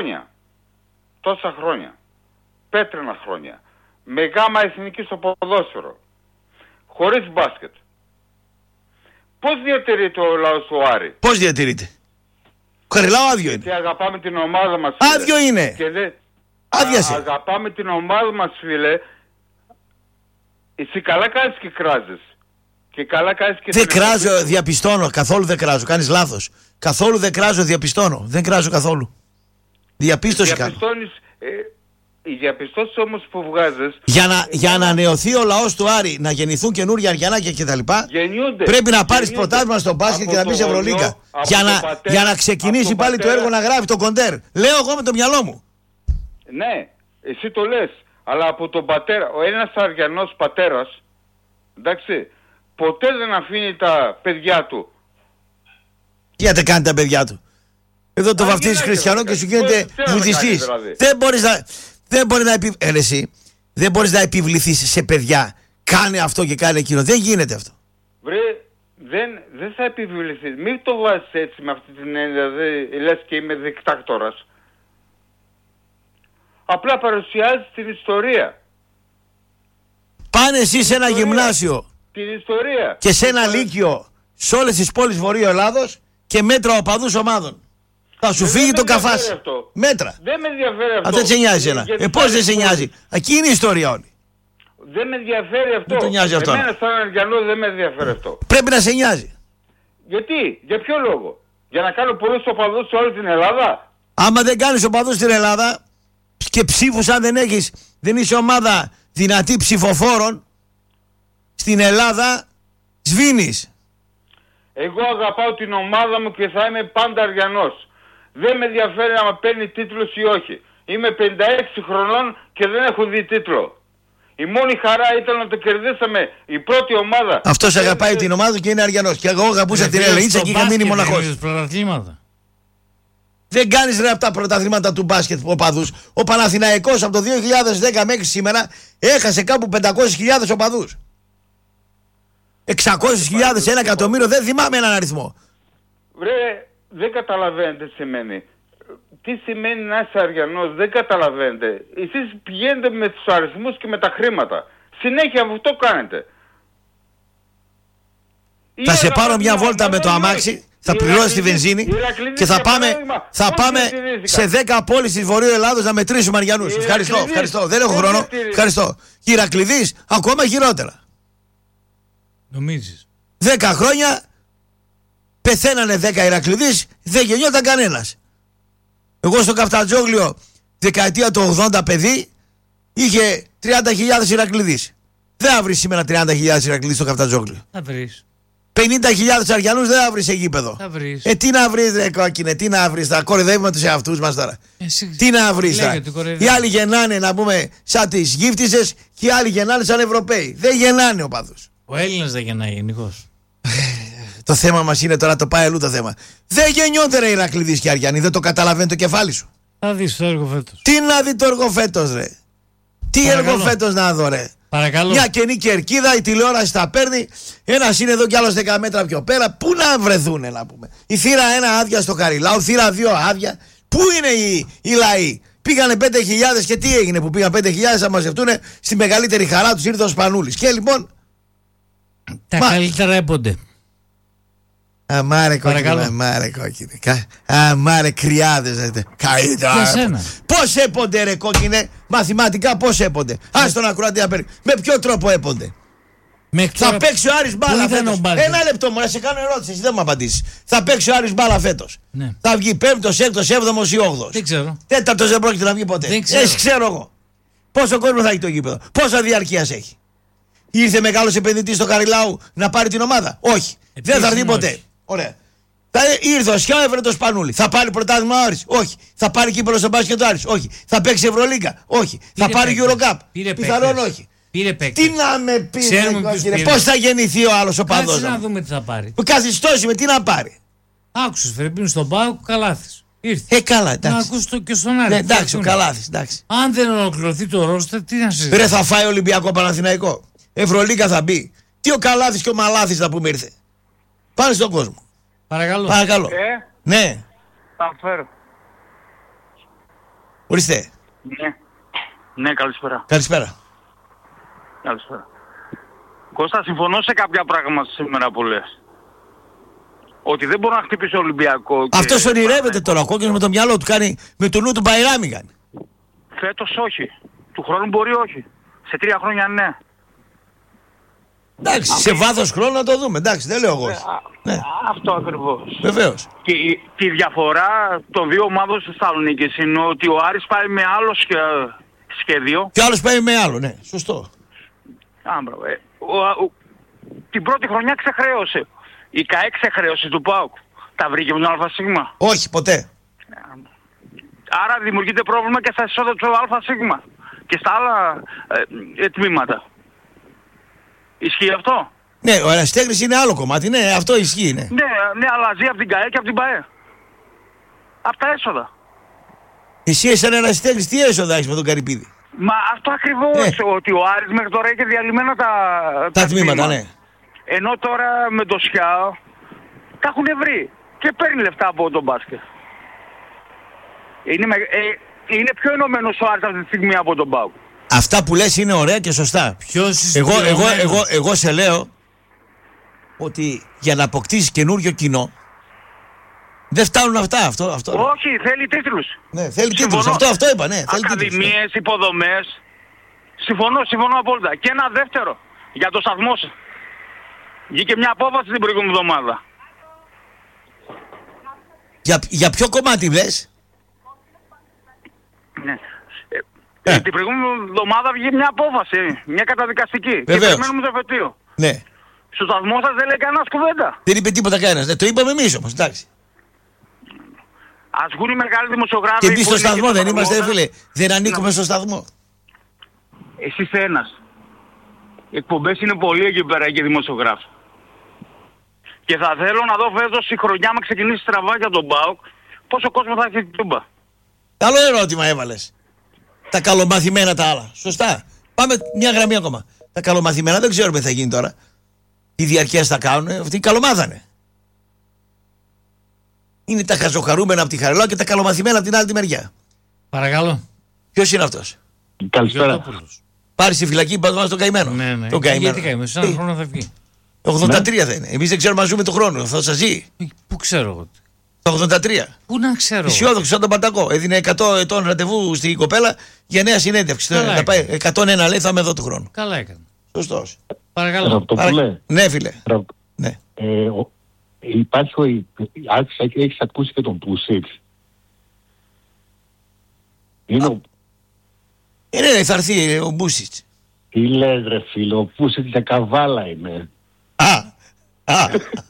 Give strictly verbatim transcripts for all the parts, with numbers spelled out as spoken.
χρόνια. Τόσα χρόνια. Πέτρινα χρόνια. Με γάμα εθνική στο ποδόσφαιρο. Χωρίς μπάσκετ. Πώς διατηρείται ο λαός του Άρη? Πώς διατηρείται? Καριλάου άδειο είναι. Και αγαπάμε την ομάδα μας. Άδειο είναι. Και δε... Άδειασε. Α, αγαπάμε την ομάδα μας, φίλε. Εσύ καλά κάνεις και κράζεις. Και καλά κάνεις και... Δεν κράζω, διαπιστώνω. Καθόλου δεν κράζω. Κάνεις λάθος. Καθόλου δεν κράζω, διαπιστώνω. Δεν κράζω καθόλου. Διαπίστωση κάνω. Ε, οι διαπιστώσεις όμως που βγάζεις... Για να, για να ανανεωθεί ο λαός του Άρη, να γεννηθούν καινούργια αριανάκια κτλ. Πρέπει να πάρεις πρωτάθλημα στο μπάσκετ και να μπεις Ευρωλίγκα. Για να, πατέρα, για να ξεκινήσει πάλι πατέρα... το έργο να γράφει το κοντέρ. Λέω εγώ με το μυαλό μου. Ναι, εσύ το λες. Αλλά από τον πατέρα, ο ένας αριανός πατέρας, εντάξει, ποτέ δεν αφήνει τα παιδιά του. Γιατί κάνει τα παιδιά του? Εδώ το βαφτίζεις χριστιανό και σου γίνεται βουδιστής. Δηλαδή. Δεν μπορείς να, δεν μπορεί να, επι... ε, εσύ, δεν μπορείς να επιβληθείς σε παιδιά. Κάνε αυτό και κάνε εκείνο. Δεν γίνεται αυτό. Βρε, δεν, δεν θα επιβληθείς. Μην το βάζεις έτσι με αυτή την έννοια. Δηλαδή, λες και είμαι δικτάκτορας. Απλά παρουσιάζεις την ιστορία. Πάνε εσύ σε ένα ιστορία. Γυμνάσιο. Την ιστορία. Και σε ένα λύκειο σε όλες τις πόλεις Βορείου Ελλάδος και μέτρα οπαδούς ομάδων. Θα σου δεν φύγει το καφάσι. Μέτρα. Δεν με ενδιαφέρει αυτό. Αυτό δεν σε νοιάζει ένα. Ε, πώς δεν σε νοιάζει? Εκεί είναι η ιστορία όλη. Δεν με ενδιαφέρει αυτό. Δεν το νοιάζει αυτό. Εμένα σαν αριανό δεν με ενδιαφέρει αυτό. Πρέπει να σε νοιάζει. Γιατί? Για ποιο λόγο? Για να κάνω πολλούς οπαδούς σε όλη την Ελλάδα? Άμα δεν κάνεις οπαδούς στην Ελλάδα και ψήφους αν δεν έχεις, δεν είσαι ομάδα δυνατή ψηφοφόρων στην Ελλάδα, σβήνεις. Εγώ αγαπάω την ομάδα μου και θα είμαι πάντα αριανός. Δεν με ενδιαφέρει να παίρνει τίτλος ή όχι. Είμαι πενήντα έξι χρονών και δεν έχω δει τίτλο. Η μόνη χαρά ήταν να το κερδίσαμε η πρώτη ομάδα. Αυτός αγαπάει την ομάδα και είναι αριανός. Και εγώ αγαπούσα την Ελεΐτσα και είχα μείνει μοναχός. Δεν κάνεις ρε από τα πρωταθλήματα του μπάσκετ οπαδούς. Ο Παναθηναϊκός από το δύο χιλιάδες δέκα μέχρι σήμερα έχασε κάπου πεντακόσιες χιλιάδες οπαδούς. εξακόσιες χιλιάδες, ένα εκατομμύριο, δεν θυμάμαι έναν αριθμό. Βρε, δεν καταλαβαίνετε τι σημαίνει. Τι σημαίνει να είσαι αριανός, δεν καταλαβαίνετε. Εσείς πηγαίνετε με τους αριθμούς και με τα χρήματα. Συνέχεια αυτό κάνετε. Θα σε πάρω μια βόλτα με το αμάξι, θα πληρώσεις τη βενζίνη και θα πάμε, θα πάμε σε δέκα πόλεις της Βορείου Ελλάδος να μετρήσουμε αριανούς. Ευχαριστώ, ευχαριστώ. Δεν έχω χρόνο. Ευχαριστώ. Ηρακληδής, ακόμα χειρότερα. Νομίζεις? Δέκα χρόνια πεθαίνανε δέκα Ηρακληδείς, δεν γεννιόταν κανένας. Εγώ στο Καφτατζόγλιο δεκαετία του ογδόντα παιδί είχε τριάντα χιλιάδες Ηρακληδείς. Δεν θα βρεις σήμερα τριάντα χιλιάδες Ηρακληδείς στο Καφτατζόγλιο. Θα βρεις. πενήντα χιλιάδες Αριανούς δεν θα βρεις σε γήπεδο. Θα βρεις. Ε, τι να βρεις ρε κόκκινε, τι να βρεις, θα κοροϊδεύουμε τους εαυτούς μας τώρα. Εσύ, τι να βρεις τώρα. Οι άλλοι γεννάνε να πούμε σαν τις γύφτισες και οι άλλοι γεννάνε σαν Ευρωπαίοι. Δεν γεννάνε οπαδούς. Ο Έλληνας δεν γεννάει γενικώς. Το θέμα μας είναι τώρα, το πάει αλλού το θέμα. Δεν γεννιόνται ρε Ηρακληδείς και Αριανοί, δεν το καταλαβαίνει το κεφάλι σου. Θα δεις το έργο φέτος. Τι να δει το έργο φέτος ρε. Τι Παρακαλώ. έργο φέτος να δω ρε. Παρακαλώ. Μια καινή κερκίδα, η τηλεόραση τα παίρνει. Ένας είναι εδώ κι άλλος δέκα μέτρα πιο πέρα. Πού να βρεθούνε να πούμε. Η θύρα ένα άδεια στο Καριλάου, θύρα δύο άδεια. Πού είναι οι, οι λαοί. Πήγανε πέντε χιλιάδες και τι έγινε που πήγαν πέντε χιλιάδες να μαζευτούν στη μεγαλύτερη χαρά τους, ήρθε ο Σπανούλης. Και λοιπόν. Τα μα... καλύτερα έπονται. Αμάρε κόκκινε, αμάρε κόκκινε. Αμάρε κρυάδες. Καλύτερα. Πώς έπονται ρε κόκκινε, μαθηματικά πώς έπονται. Ας τον ακροατή να παίρνει. Με ποιο τρόπο έπονται. Μέχρι θα τώρα... παίξει ο Άρης μπάλα φέτος. Ένα λεπτό μου, να σε κάνω ερώτηση, εσύ δεν μου απαντήσεις. Θα παίξει ο Άρης μπάλα φέτος. Ναι. Θα βγει πέμπτος, έκτος, έβδομος ή όγδοος. Δεν ξέρω. Τέταρτος δεν πρόκειται να βγει ποτέ. Δεν ξέρω. Εσύ ξέρω εγώ. Πόσο κόσμο θα έχει το γήπεδο. Πόσα διαρκείας έχει. Ήρθε μεγάλος επενδυτής στο Καριλάου να πάρει την ομάδα. Όχι. Επίσης δεν θα έρθει ποτέ. Ωραία. Θα ήρθε ο Σιάου, έφερε το Σπανούλη. Θα πάρει πρωτάθλημα ο Άρης. Όχι. Θα πάρει κύπελλο στο μπάσκετ ο Άρης. Όχι. Θα παίξει Ευρωλίγκα. Όχι. Πήρε θα πάρει Eurocup. Πιθανόν όχι. Πήρε παίκτες. Τι να με πει, πώς θα γεννηθεί ο άλλος ο παδός. Κάτσε να δούμε τι θα πάρει. Καθιστώσει με τι να πάρει. Άκουσες Φερρυπίν στον Πάο, Καλάθης. Ήρθε. Ε, καλά, εντάξει. Να ακούσει το και στον Άρη. Ναι, εντάξει, ο Καλάθης, εντάξει. Αν δεν ολοκληρωθεί το ρόστερ, τι να συζητήσει. Ρε, θα φάει Ολυμπιακό Παναθηναϊκό. Ευρωλίγκα θα μπει. Τι ο Καλάθης και ο Μαλάθης θα πούμε ήρθε. Πάνε στον κόσμο. Παρακαλώ. Παρακαλώ. Ε, ναι. θα φέρω. Ορίστε. Ναι. Ναι, καλησπέρα. Καλησπέρα. Καλησπέρα. Κώστα, συμφωνώ σε κάποια πράγματα σήμερα που λες. Ότι δεν μπορεί να χτυπήσει ο Ολυμπιακό. Και... Αυτός ονειρεύεται τώρα. Ο Κόκκινος με το μυαλό του κάνει. Με το νου του Μπαϊράμι κάνει. Φέτος όχι. Του χρόνου μπορεί όχι. Σε τρία χρόνια ναι. Εντάξει, σε βάθος χρόνου να το δούμε. Εντάξει, δεν λέω εγώ. Ε, Ναι. Αυτό ακριβώς. Βεβαίως. Και η, τη διαφορά των δύο ομάδων της Θεσσαλονίκης είναι ότι ο Άρης πάει με άλλο σκε, σχέδιο. Και άλλος πάει με άλλο, ναι. Σωστό. Άμπρα, ε, ο, ο, την πρώτη χρονιά ξεχρέωσε. Η ΚΑΕ ξεχρέωσε του ΠΑΟΚ. Τα βρήκε με τον ΑΣ. Όχι, ποτέ. Άρα δημιουργείται πρόβλημα και στα εισόδα του ΑΣ και στα άλλα ε, ε, τμήματα. Ισχύει αυτό? Ναι, ο Εραστέχνης είναι άλλο κομμάτι. Ναι, αυτό ισχύει, ναι. Ναι, ναι, αλλά ζει από την ΚΑΕ και από την ΠΑΕ. Από τα έσοδα. Εσύ σαν Εραστέχνης τι έσοδα έχεις με τον Καρυπίδη? Μα αυτό ακριβώς, Ναι. ότι ο Άρης μέχρι τώρα είχε διαλυμένα τα, Τα τμήματα, ναι. Ενώ τώρα με το ΣΚΙΑ τα έχουν βρει και παίρνει λεφτά από τον μπάσκετ. Είναι, με, ε, είναι πιο ενωμένος ο Άρης αυτή τη στιγμή από τον ΠΑΟΚ. Αυτά που λες είναι ωραία και σωστά. Ποιος Εγώ, εγώ, συστηρωμένος. εγώ, εγώ σε λέω ότι για να αποκτήσεις καινούριο κοινό δεν φτάνουν αυτά. Αυτό, αυτό. Όχι, θέλει τίτλους. Ναι, θέλει τίτλους. Συμφωνώ. Αυτό, αυτό είπα, ναι. Θέλει τίτλους, ναι. Ακαδημίες, υποδομές. Συμφωνώ, συμφωνώ απόλυτα. Και ένα δεύτερο για το σταθμό σας. Βγήκε μια απόφαση την προηγούμενη εβδομάδα. Για, για ποιο κομμάτι λες? Ναι. Ε, Ε. Την προηγούμενη εβδομάδα βγήκε μια απόφαση, μια καταδικαστική. Και Βεβαίως. περιμένουμε το εφετείο. Ναι. Στο σταθμό σας δεν λέει κανένας κουβέντα. Δεν είπε τίποτα κανένας. Ναι, το είπαμε εμείς όμως, εντάξει. Ας βγουν οι μεγάλοι δημοσιογράφοι. Και εμείς που στο είναι σταθμό και δεν στα είμαστε, σταθμότα. φίλε. Δεν ανήκουμε στο σταθμό. Εσύ είσαι ένας. Οι εκπομπές είναι πολλοί εκεί πέρα και δημοσιογράφοι. Και θα θέλω να δω φέτος η χρονιά με ξεκινήσει στραβά για τον ΠΑΟΚ, πόσο κόσμο θα έχει στην Τούμπα. Καλό ερώτημα έβαλες. Τα καλομαθημένα τα άλλα. Σωστά. Πάμε μια γραμμή ακόμα. Τα καλομαθημένα δεν ξέρουμε τι θα γίνει τώρα. Τι διαρκές θα κάνουν. Αυτοί καλομάθανε. Είναι τα χαζοχαρούμενα από τη Χαριλάου και τα καλομαθημένα από την άλλη τη μεριά. Παρακαλώ. Ποιος είναι αυτός? Καλησπέρα. Γιωτόπουλος. Πάρει στη φυλακή πάνω στον καημένο. Ναι, ναι. Τον Και καημένο. γιατί καημένο, σε έναν χρόνο θα βγει. ογδόντα τρία θα είναι. Εμείς δεν ξέρουμε αν ζούμε τον χρόνο. Θα σας ζει. Ε, Πού ξέρω εγώ. Το ογδόντα τρία. Πού να ξέρω. Αισιόδοξο σαν τον Παντακό. Έδινε εκατό ετών ραντεβού στην κοπέλα για νέα συνέντευξη. Καλά Θα πάει εκατόν ένα λέει θα είμαι εδώ του χρόνου. Καλά έκανε. Σωστός. Παρακαλώ. Ραπτοπουλέ. Ναι, φίλε. Ρα- Ναι. Ε, ο- υπάρχει ο... Άρχισα, έχεις ακούσει και τον Πούσιτς. Είναι ο... Ε, ναι, ναι, θα έρθει ο Μπούσιτς. Τι λες ρε φίλο, ο Πούσιτς για καβάλα είναι. Α, α.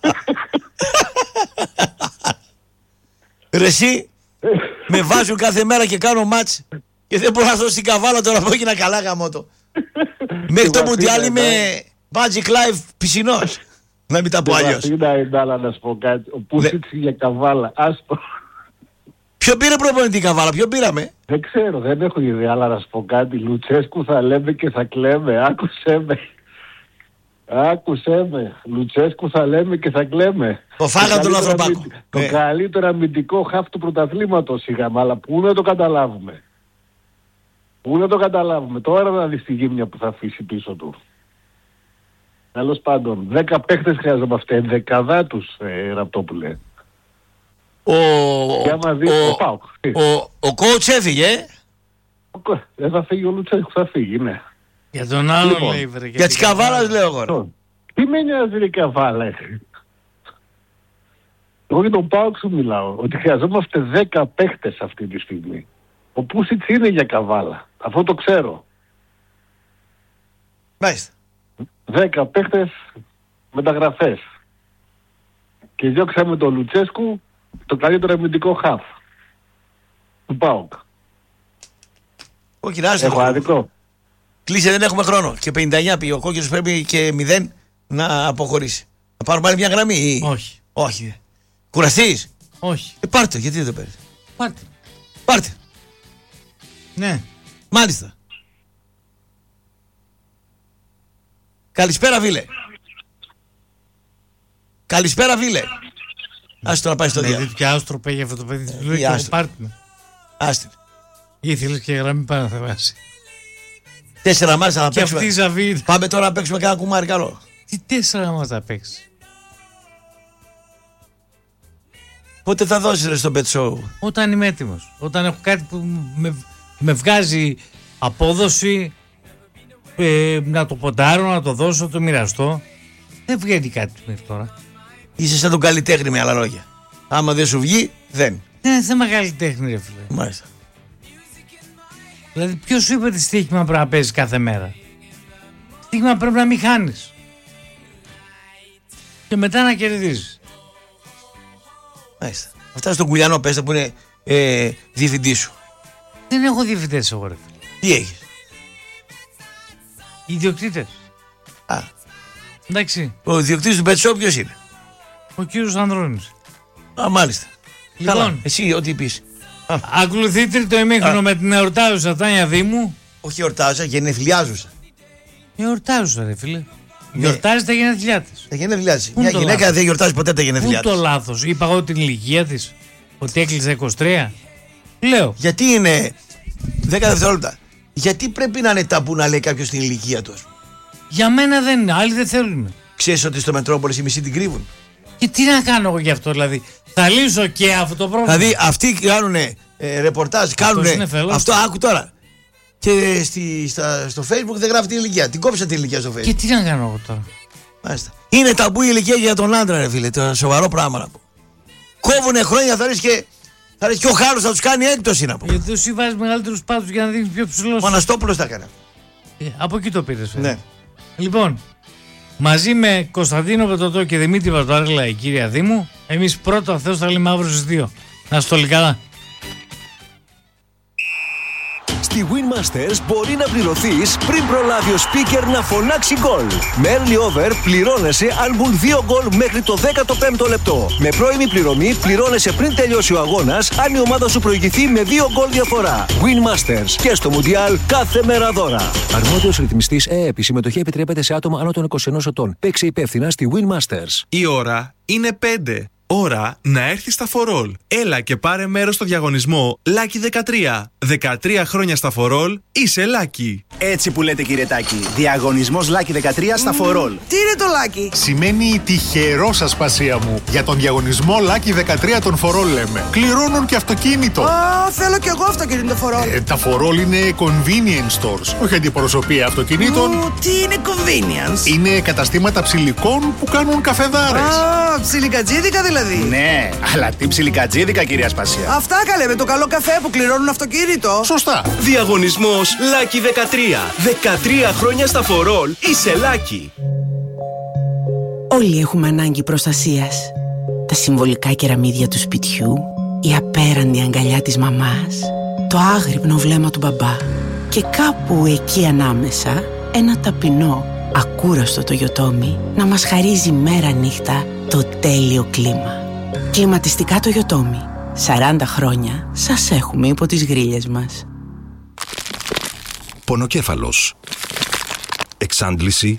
Ρε εσύ, με βάζουν κάθε μέρα και κάνω μάτς και δεν μπορώ να δώσω την καβάλα τώρα που έγινα καλά γαμώτο. Μέχρι το Μουντιάλ είμαι Magic Life πισινός. Να μην τα πω αλλιώς. Είναι αενάλα να σου πω κάτι. Ο Πούσιτς για καβάλα. Άστο. Ποιο πήρε προπονητή καβάλα, ποιο πήραμε? Δεν ξέρω, δεν έχω ιδέα, αλλά να σου πω κάτι. Λουτσέσκου θα λέμε και θα κλαίμε. Άκουσέ με. Άκουσέ με. Λουτσέσκου θα λέμε και θα κλαίμε. Το φάγα τον καλύτερο ανθρωπάκο. αμυ- Το Ναι. καλύτερο αμυντικό χαφ του πρωταθλήματος είχαμε, αλλά πού να το καταλάβουμε. Πού να το καταλάβουμε. Τώρα να δεις τη γύμνια που θα αφήσει πίσω του. Τέλος πάντων, δέκα παίχτες χρειάζομαστε. Δεκαδά τους, ε, Ραπτόπουλε. Ο, Και άμα δεις ο, το ΠΑΟΚ. ο, ο coach έφυγε, ε. Δεν θα φύγει ο Λουτσέσκου, θα φύγει, ναι. Για τον άλλο Λοιπόν, λέει βρε. Για τις καβάλας λέω εγώ. ρε. Τι με νοιάζει ρε καβάλα. Εγώ για τον ΠΑΟΚ σου μιλάω. Ότι χρειαζόμαστε δέκα παίχτες αυτή τη στιγμή. Ο Πούσιτς είναι για καβάλα. Αυτό το ξέρω. Μάλιστα. δέκα παίχτες μεταγραφές. Και διώξαμε τον Λουτσέσκου το καλύτερο αμυντικό χαφ του ΠΑΟΚ. Όχι, άστο. Έχω άδικο. Κλείσε, δεν έχουμε χρόνο. Και πενήντα εννιά πήγε ο κόκκινος, πρέπει και μηδέν να αποχωρήσει. Να πάρουμε άλλη μια γραμμή ή... Όχι. Όχι. Κουραστείς. Όχι. Ε, πάρτε, γιατί δεν το παίρνεις. Πάρτε. Πάρτε. Ναι. Μάλιστα. Καλησπέρα, φίλε. Καλησπέρα, φίλε. Άσε το να πάει στο Με διάλογο. τέτοια άστρο παίγει αυτό το παιδί. Του Ε, λέει και εγώ άστρο. πάρτε με. Άστε. Ήθελε και γραμμή πάνω θα βάσει. Τέσσερα μάτσα να παίξουμε. Αυτή η Ζαβίδα. Πάμε τώρα να παίξουμε κάνα κουμάρι καλό. Τι τέσσερα μάτσα θα παίξει. Πότε θα δώσεις ρε στο Bet Show? Όταν είμαι έτοιμος. Όταν έχω κάτι που με, με βγάζει απόδοση, ε, να το ποντάρω, να το δώσω, να το μοιραστώ. Δεν βγαίνει κάτι μέχρι τώρα. Είσαι σαν τον καλλιτέχνη με άλλα λόγια. Άμα δεν σου βγει, δεν. Δεν είναι θέμα καλλιτέχνη, ρε φίλε. Μάλιστα. Δηλαδή, ποιος σου είπε ότι στοίχημα πρέπει να παίζεις κάθε μέρα? Στοίχημα πρέπει να μην χάνεις. Και μετά να κερδίζεις. Μάλιστα. Αυτά στον Κουλιανό πέστε που είναι ε, διευθυντή σου. Δεν έχω διευθυντές εγώ, ρε φίλε. Τι έχεις? Ιδιοκτήτες. Α. Εντάξει. Ο ιδιοκτήτης του Bet Show ποιος είναι? Ο κύριος Ανδρώνης. Α, μάλιστα. Λοιπόν, καλά. Εσύ ό,τι πεις. Α. Ακολουθεί τρίτο ημίχρονο Α. με την εορτάζουσα Τάνια Δήμου. Όχι εορτάζουσα, γενεθλιάζουσα. Εορτάζουσα, ρε φίλε. Ναι. Γιορτάζει τα γενέθλιά της. Τα γενέθλιά της. Πού Μια το γυναίκα λάθος? δεν γιορτάζει ποτέ τα γενέθλιά Πού το της. λάθος? Είπα εγώ την ηλικία της. Ότι έκλεισε είκοσι τρία. Λέω. Γιατί είναι δέκα δευτερόλεπτα. Γιατί πρέπει να είναι ταμπού να λέει κάποιος την ηλικία του? Για μένα δεν είναι. Άλλοι δεν θέλουν. Ξέρεις ότι στο Μετρόπολης οι μισοί την κρύβουν. Και τι να κάνω εγώ γι' αυτό, δηλαδή. Θα λύσω και αυτό το πρόβλημα. Δηλαδή αυτοί κάνουν ε, ρεπορτάζ, κάνουν. είναι φελός. Αυτό άκου τώρα. Και στη, στα, στο Facebook δεν γράφει την ηλικία. Την κόψα την ηλικία στο Facebook. Και τι να κάνω εγώ τώρα. Μάλιστα. Είναι ταμπού η ηλικία για τον άντρα, ρε φίλε. Το σοβαρό πράγμα να πω. Κόβουνε χρόνια, θα ρίξει και, θα ρίξει και ο Χάρος θα τους κάνει έκπτωση να πω. Γιατί εσύ βάζεις μεγαλύτερους πάτους για να δείχνεις πιο ψηλός. Ο Αναστόπουλος τα έκανε. Ε, από εκεί το πήρες. Ναι. Λοιπόν, μαζί με Κωνσταντίνο Πετωτό και Δημήτρη Βαρτοάρελα, η κυρία Δήμου, εμείς πρώτο Θεός θα λέμε αύριο στις δύο. Να είστε όλοι καλά. Στη Winmasters μπορεί να πληρωθείς πριν προλάβει ο speaker να φωνάξει γκολ. Με early over πληρώνεσαι αν μπουν δύο γκολ μέχρι το δέκατο πέμπτο λεπτό. Με πρώιμη πληρωμή πληρώνεσαι πριν τελειώσει ο αγώνας αν η ομάδα σου προηγηθεί με δύο γκολ διαφορά. Winmasters και στο Μουντιάλ κάθε μέρα δώρα. Αρμόδιος ρυθμιστής ΕΕΠ. Η συμμετοχή επιτρέπεται σε άτομα άνω των είκοσι ενός ετών. Παίξε υπεύθυνα στη Winmasters. Η ώρα είναι πέντε. Ώρα να έρθει στα φορόλ. Έλα και πάρε μέρος στο διαγωνισμό Lucky δεκατρία. δεκατρία χρόνια στα φορόλ, είσαι Lucky. Έτσι που λέτε, κύριε Τάκη. Διαγωνισμός Lucky δεκατρία στα φορόλ. Τι είναι το Lucky? Σημαίνει τυχερό σας, πασία μου. Για τον διαγωνισμό Lucky δεκατρία των φορόλ λέμε. Κληρώνουν και αυτοκίνητο. Α, θέλω κι εγώ αυτοκίνητο φορόλ. Ε, τα φορόλ είναι convenience stores, όχι αντιπροσωπεία αυτοκινήτων. Ου, τι είναι convenience? Είναι καταστήματα ψηλικών που κάνουν καφεδάρες. Α, ψιλικατζίδικα δηλαδή. Ναι, αλλά τι ψιλικατζίδικα, κυρία Σπασία. Αυτά καλέ, με το καλό καφέ που κληρώνουν αυτοκίνητο. Σωστά. Διαγωνισμός Lucky δεκατρία. δεκατρία χρόνια στα φορόλ, είσαι Lucky. Όλοι έχουμε ανάγκη προστασίας. Τα συμβολικά κεραμίδια του σπιτιού, η απέραντη αγκαλιά της μαμάς, το άγρυπνο βλέμμα του μπαμπά και κάπου εκεί ανάμεσα ένα ταπεινό, ακούραστο το Yotomi να μας χαρίζει μέρα νύχτα το τέλειο κλίμα. Κλιματιστικά το Yotomi. σαράντα χρόνια σας έχουμε υπό τις γρίλες μας. Πονοκέφαλος. Εξάντληση.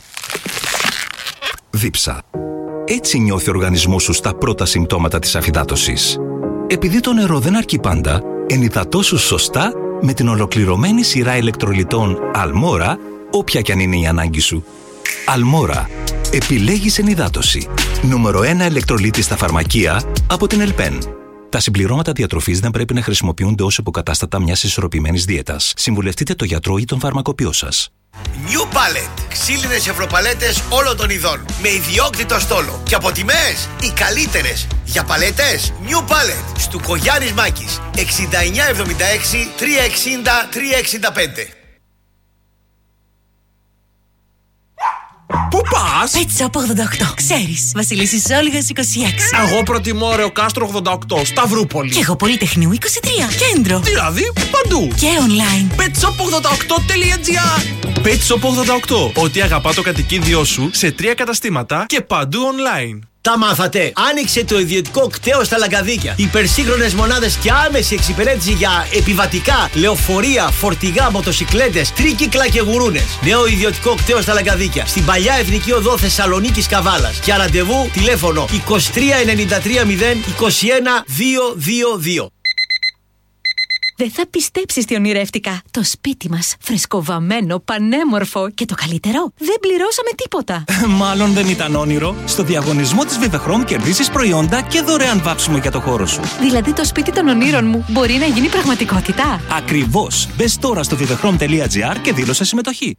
Δίψα. Έτσι νιώθει ο οργανισμός σου στα πρώτα συμπτώματα της αφυδάτωσης. Επειδή το νερό δεν αρκεί πάντα, ενυδατώσου σωστά με την ολοκληρωμένη σειρά ηλεκτρολιτών Αλμόρα, όποια κι αν είναι η ανάγκη σου. Αλμόρα. Επιλέγεις ενυδάτωση. Νούμερο ένα ηλεκτρολίτη στα φαρμακεία από την Ελπέν. Τα συμπληρώματα διατροφής δεν πρέπει να χρησιμοποιούνται ως υποκατάστατα μιας ισορροπημένης δίαιτας. Συμβουλευτείτε το γιατρό ή τον φαρμακοποιό σας. New Palette. Ξύλινες ευρωπαλέτες όλων των ειδών. Με ιδιόκτητο στόλο. Και από τιμές οι καλύτερες. Για παλέτες New Palette. Στου Κογιάννης Μάκης. εξήντα εννιά εβδομήντα έξι τριακόσια εξήντα τριακόσια εξήντα πέντε. Πού πας? Pet Shop ογδόντα οκτώ. Ξέρεις, Βασιλίσσης Όλγας είκοσι έξι. Εγώ προτιμώ Ρεο Κάστρο ογδόντα οκτώ, Σταυρούπολη. Και εγώ Πολυτεχνείου είκοσι τρία. Κέντρο. Δηλαδή παντού. Και online. πετ σοπ ογδόντα οκτώ τελεία τζι άρ. Pet Shop ογδόντα οκτώ. Ό,τι αγαπά το κατοικίδιό σου σε τρία καταστήματα και παντού online. Τα μάθατε. Άνοιξε το ιδιωτικό κτέο στα Λαγκαδίκια. Υπερσύγχρονες μονάδες και άμεση εξυπηρέτηση για επιβατικά, λεωφορεία, φορτηγά, μοτοσικλέτες, τρίκυκλα και γουρούνες. Νέο ιδιωτικό κτέο στα Λαγκαδίκια. Στην παλιά Εθνική Οδό Θεσσαλονίκης Καβάλας. Για ραντεβού τηλέφωνο είκοσι τρία ενενήντα τρία μηδέν είκοσι ένα διακόσια είκοσι δύο. Δεν θα πιστέψεις τι ονειρεύτηκα. Το σπίτι μας, φρεσκοβαμμένο, πανέμορφο και το καλύτερο, δεν πληρώσαμε τίποτα. Μάλλον δεν ήταν όνειρο. Στο διαγωνισμό της Vivechrom κερδίσεις προϊόντα και δωρεάν βάψιμο για το χώρο σου. Δηλαδή το σπίτι των ονείρων μου μπορεί να γίνει πραγματικότητα. Ακριβώς. Μπες τώρα στο vivechrom τελεία gr και δήλωσε συμμετοχή.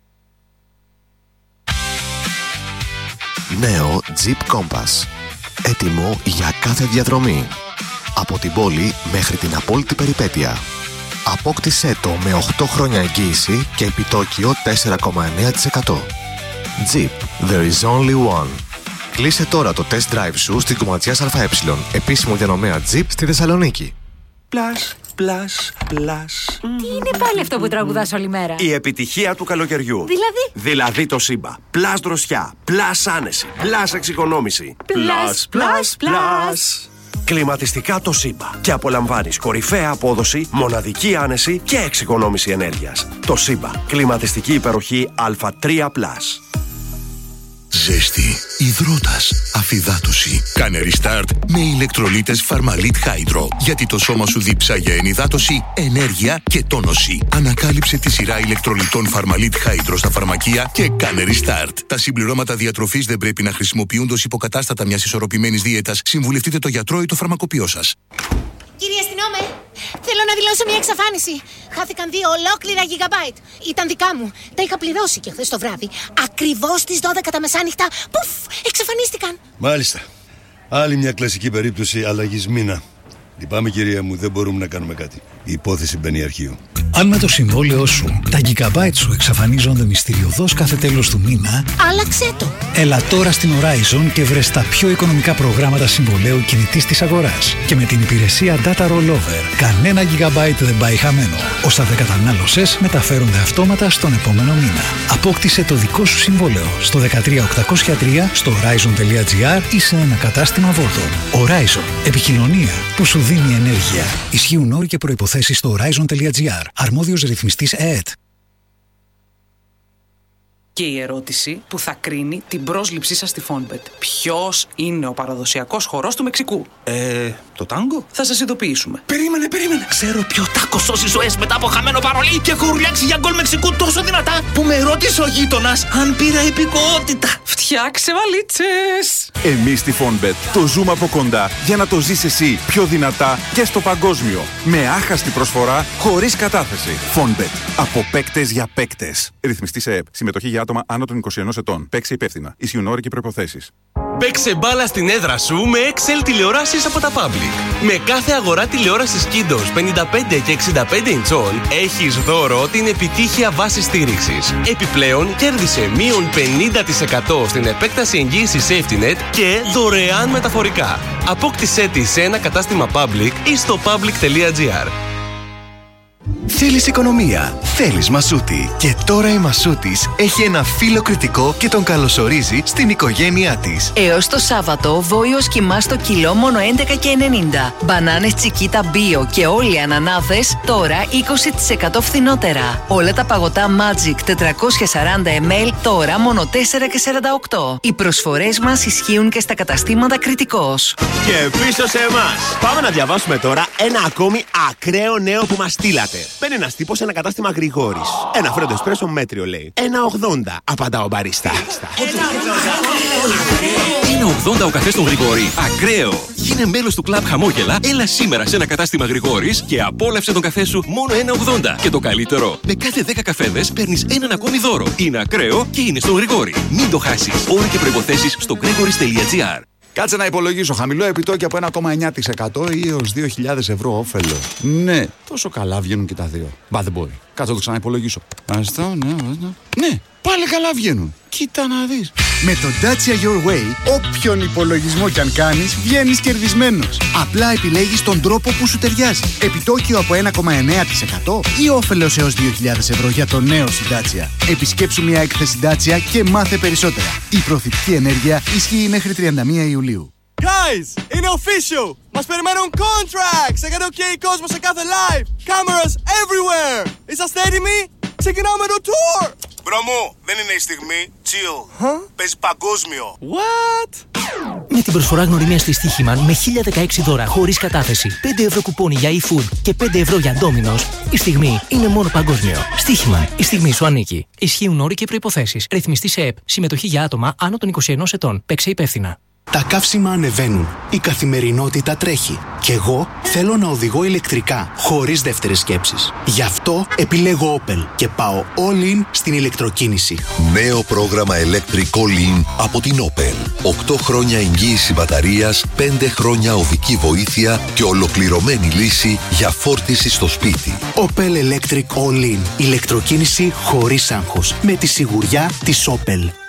Νέο Jeep Compass. Έτοιμο για κάθε διαδρομή. Από την πόλη μέχρι την απόλυτη περιπέτεια. Απόκτησέ το με οκτώ χρόνια εγγύηση και επιτόκιο τέσσερα κόμμα εννέα τοις εκατό. Jeep, there is only one. Κλείσε τώρα το test drive σου στην Κομματιάς ΑΕ, επίσημο διανομέα Jeep στη Θεσσαλονίκη. Plus, plus, plus. Τι είναι πάλι αυτό που τραγουδάς όλη μέρα? Η επιτυχία του καλοκαιριού. Δηλαδή? Δηλαδή το Σύμπα. Plus δροσιά, plus άνεση, plus εξοικονόμηση. Plus, plus, plus. Κλιματιστικά το Σύμπα. Και απολαμβάνεις κορυφαία απόδοση, μοναδική άνεση και εξοικονόμηση ενέργειας. Το Σύμπα. Κλιματιστική υπεροχή Α τρία πλας. Ζέστη, υδρότας, αφυδάτωση. Κάνε restart με ηλεκτρολίτες Pharmalit Hydro. Γιατί το σώμα σου δίψα για ενυδάτωση, ενέργεια και τόνωση. Ανακάλυψε τη σειρά ηλεκτρολιτών Pharmalit Hydro στα φαρμακεία και κάνε restart. Τα συμπληρώματα διατροφής δεν πρέπει να χρησιμοποιούνται ως υποκατάστατα μιας ισορροπημένης δίαιτας. Συμβουλευτείτε το γιατρό ή το φαρμακοποιό σας. Κύριε αστυνόμε, θέλω να δηλώσω μια εξαφάνιση. Χάθηκαν δύο ολόκληρα gigabyte. Ήταν δικά μου. Τα είχα πληρώσει και χθες το βράδυ. Ακριβώς στις δώδεκα τα μεσάνυχτα. Πουφ, εξαφανίστηκαν. Μάλιστα. Άλλη μια κλασική περίπτωση αλλαγής μήνα. Λυπάμαι κυρία μου, δεν μπορούμε να κάνουμε κάτι. Η υπόθεση μπαίνει αρχείο. Αν με το συμβόλαιό σου τα gigabyte σου εξαφανίζονται μυστηριωδώς κάθε τέλος του μήνα, άλλαξέ το. Έλα τώρα στην Horizon και βρες τα πιο οικονομικά προγράμματα συμβολαίου κινητής της αγοράς. Και με την υπηρεσία Data Rollover, κανένα gigabyte δεν πάει χαμένο. Όσα δεν κατανάλωσες μεταφέρονται αυτόματα στον επόμενο μήνα. Απόκτησε το δικό σου συμβόλαιο στο δεκατρία οκτακόσια τρία, στο horizon τελεία gr ή σε ένα κατάστημα Volton. Horizon. Επικοινωνία που σου δίνει ενέργεια. Ισχύουν όροι και προϋποθέσεις στο horizon τελεία gr. Αρμόδιος ρυθμιστής ΕΕΤ. Και η ερώτηση που θα κρίνει την πρόσληψή σας στη Fonbet. Ποιος είναι ο παραδοσιακός χορός του Μεξικού? Ε, το τάγκο? Θα σας ειδοποιήσουμε. Περίμενε, περίμενε. Ξέρω ποιο τάκο σώσει ζωές μετά από χαμένο παρολί και έχω ουρλιάξει για γκολ Μεξικού τόσο δυνατά που με ρώτησε ο γείτονας αν πήρα υπηκοότητα. Φτιάξε βαλίτσες. Εμείς στη Fonbet το ζούμε από κοντά για να το ζεις εσύ πιο δυνατά και στο παγκόσμιο. Με άχαστη προσφορά, χωρίς κατάθεση. Fonbet. Από παίκτες για παίκτες. Ρυθμιστής ΕΕΠ. Συμμετοχή για άτομα άνω των είκοσι ενός ετών. Παίξε υπεύθυνα. Ισχύουν όροι και προϋποθέσεις. Παίξε μπάλα στην έδρα σου με Excel τηλεοράσεις από τα Public. Με κάθε αγορά τηλεόρασης Kiddos πενήντα πέντε και εξήντα πέντε ιντσών έχεις δώρο την επιτύχεια βάση στήριξης. Επιπλέον κέρδισε μείον πενήντα τοις εκατό στην επέκταση εγγύησης SafetyNet και δωρεάν μεταφορικά. Απόκτησέ τη σε ένα κατάστημα Public ή στο public τελεία gr. Θέλεις οικονομία, θέλεις Μασούτη. Και τώρα η Μασούτης έχει ένα φύλλο κριτικό και τον καλωσορίζει στην οικογένειά της. Έως το Σάββατο, βόηος κιμά στο κιλό μόνο έντεκα και ενενήντα. Μπανάνες Τσικίτα Bio και όλοι οι ανανάδες τώρα είκοσι τοις εκατό φθηνότερα. Όλα τα παγωτά Magic τετρακόσια σαράντα μιλιλίτρα τώρα μόνο τέσσερα και σαράντα οκτώ. Οι προσφορές μας ισχύουν και στα καταστήματα Κριτικός. Και πίσω σε εμάς. Πάμε να διαβάσουμε τώρα ένα ακόμη ακραίο νέο που μας στείλατε. Μπαίνει ένας τύπος σε ένα κατάστημα Γρηγόρης. Ένα φρέντο εσπρέσο μέτριο λέει. ένα ογδόντα, απαντά ο μπαρίστα. Είναι ογδόντα ο καφές των Γρηγόρη. Ακραίο! Γίνε μέλος του κλαμπ Χαμόγελα, έλα σήμερα σε ένα κατάστημα Γρηγόρης και απόλαυσε τον καφέ σου μόνο ένα ογδόντα. Και το καλύτερο, με κάθε δέκα καφέδες παίρνεις έναν ακόμη δώρο. Είναι ακραίο και είναι στον Γρηγόρη. Μην το χάσεις. Όροι και προϋποθέσεις στο gregoris τελεία gr. Κάτσε να υπολογίσω. Χαμηλό επιτόκιο από ένα κόμμα εννέα τοις εκατό ή έως δύο χιλιάδες ευρώ όφελο. Ναι, τόσο καλά βγαίνουν και τα δύο. Μπα, δεν μπορεί. Κάτσε να το ξαναυπολογίσω. Αυτό, ναι, ναι. Ναι, πάλι καλά βγαίνουν. Κοίτα να δεις. Με το Dacia Your Way, όποιον υπολογισμό κι αν κάνεις, βγαίνεις κερδισμένος. Απλά επιλέγεις τον τρόπο που σου ταιριάζει. Επιτόκιο από ένα κόμμα εννέα τοις εκατό ή όφελος έως δύο χιλιάδες ευρώ για το νέο σου Dacia. Επισκέψου μια έκθεση Dacia και μάθε περισσότερα. Η προθυμική ενέργεια ισχύει μέχρι τριάντα μία Ιουλίου. Guys, είναι official! Μας περιμένουν contracts! Έκανε ok κόσμο σε κάθε live! Cameras everywhere! Είσαστε έτοιμοι? Ξεκινάμε το tour! Μπρο μου, δεν είναι η στιγμή. Chill. Huh? Παίζει παγκόσμιο. What? Με την προσφορά γνωριμίας της Στίχημαν με χίλια δεκαέξι δώρα χωρίς κατάθεση, πέντε ευρώ κουπόνι για e-food και πέντε ευρώ για Domino's, η στιγμή είναι μόνο παγκόσμιο. Στίχημαν, η στιγμή σου ανήκει. Ισχύουν όροι και προϋποθέσεις. Ρυθμιστή σε ΕΠ. Συμμετοχή για άτομα άνω των είκοσι ενός ετών. Παίξε υπεύθυνα. Τα καύσιμα ανεβαίνουν. Η καθημερινότητα τρέχει. Κι εγώ θέλω να οδηγώ ηλεκτρικά, χωρίς δεύτερες σκέψεις. Γι' αυτό επιλέγω Opel και πάω all in στην ηλεκτροκίνηση. Νέο πρόγραμμα Electric All In από την Opel. οκτώ χρόνια εγγύηση μπαταρίας, πέντε χρόνια οδική βοήθεια και ολοκληρωμένη λύση για φόρτιση στο σπίτι. Opel Electric All In. Ηλεκτροκίνηση χωρίς άγχος. Με τη σιγουριά της Opel.